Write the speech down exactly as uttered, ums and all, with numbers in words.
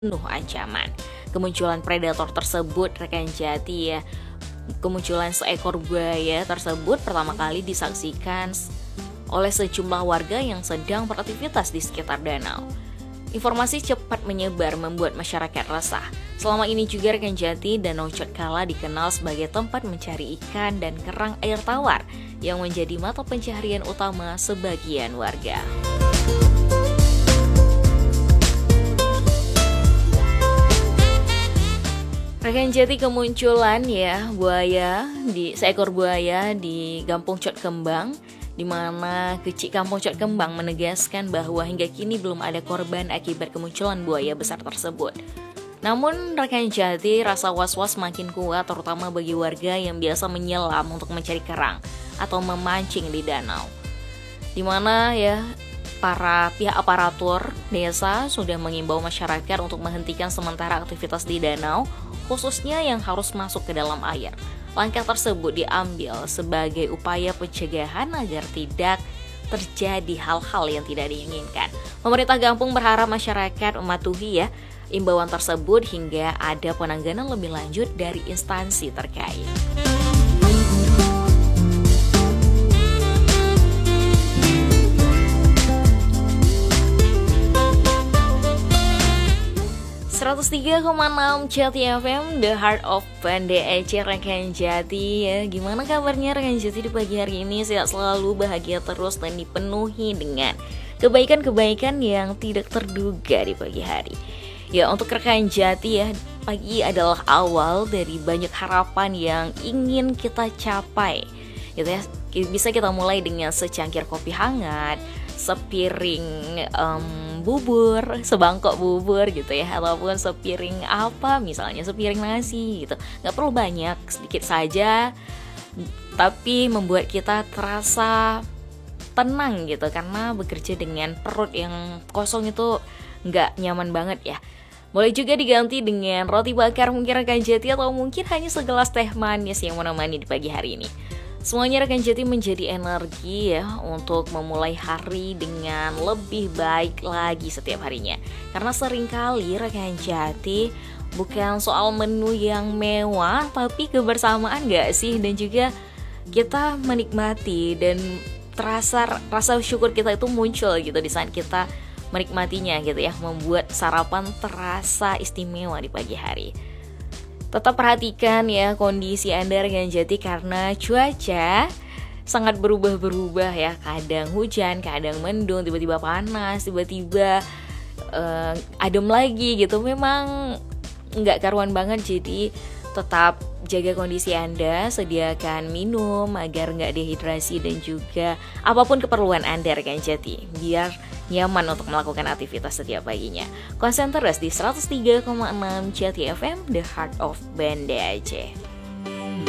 penuh ancaman. Kemunculan predator tersebut rekan Jati ya, kemunculan seekor buaya tersebut pertama kali disaksikan oleh sejumlah warga yang sedang beraktivitas di sekitar danau. Informasi cepat menyebar membuat masyarakat resah. Selama ini juga rekan Jati, Danau Cotkala dikenal sebagai tempat mencari ikan dan kerang air tawar yang menjadi mata pencaharian utama sebagian warga. Rekan Jati, kemunculan ya buaya di seekor buaya di Kampung Cot Kembang, di mana Kecik Kampung Cot Kembang menegaskan bahwa hingga kini belum ada korban akibat kemunculan buaya besar tersebut. Namun rekan Jati, rasa was-was makin kuat terutama bagi warga yang biasa menyelam untuk mencari kerang atau memancing di danau. Di mana ya para pihak aparatur desa sudah mengimbau masyarakat untuk menghentikan sementara aktivitas di danau, khususnya yang harus masuk ke dalam air. Langkah tersebut diambil sebagai upaya pencegahan agar tidak terjadi hal-hal yang tidak diinginkan. Pemerintah Kampung berharap masyarakat mematuhi ya imbauan tersebut hingga ada penanganan lebih lanjut dari instansi terkait. seratus tiga koma enam Jati F M, The Heart of Banda Aceh rekan Jati ya. Gimana kabarnya rekan Jati di pagi hari ini? Sehat selalu, bahagia terus, dan dipenuhi dengan kebaikan-kebaikan yang tidak terduga di pagi hari. Ya, untuk rekan Jati ya, pagi adalah awal dari banyak harapan yang ingin kita capai gitu ya. Bisa kita mulai dengan secangkir kopi hangat, sepiring um, bubur, sebangkok bubur gitu ya, ataupun sepiring apa, misalnya sepiring nasi gitu. Gak perlu banyak, sedikit saja, tapi membuat kita terasa tenang gitu, karena bekerja dengan perut yang kosong itu gak nyaman banget ya. Boleh juga diganti dengan roti bakar mungkin rekan Jati, atau mungkin hanya segelas teh manis yang menemani di pagi hari ini. Semuanya rekan Jati menjadi energi ya untuk memulai hari dengan lebih baik lagi setiap harinya. Karena seringkali rekan Jati bukan soal menu yang mewah, tapi kebersamaan gak sih? Dan juga kita menikmati dan terasa rasa syukur kita itu muncul gitu di saat kita menikmatinya gitu ya. Membuat sarapan terasa istimewa di pagi hari. Tetap perhatikan ya kondisi Anda rekan Jati, karena cuaca sangat berubah-berubah ya. Kadang hujan, kadang mendung, tiba-tiba panas, tiba-tiba uh, adem lagi gitu. Memang nggak karuan banget, jadi tetap jaga kondisi Anda, sediakan minum agar nggak dehidrasi, dan juga apapun keperluan Anda rekan Jati, biar nyaman untuk melakukan aktivitas setiap paginya. Konsen terus di seratus tiga koma enam Jati F M, The Heart of Banda Aceh.